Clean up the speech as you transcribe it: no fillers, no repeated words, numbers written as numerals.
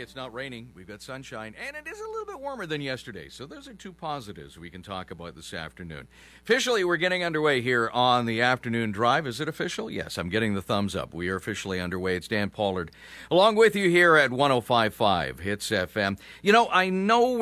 It's not raining. We've got sunshine, and it is a little bit warmer than yesterday. So those are two positives we can talk about this afternoon. Officially, we're getting underway here on the afternoon drive. Is it official? Yes, I'm getting the thumbs up. We are officially underway. It's Dan Pollard along with you here at 105.5 Hits FM. You know, I know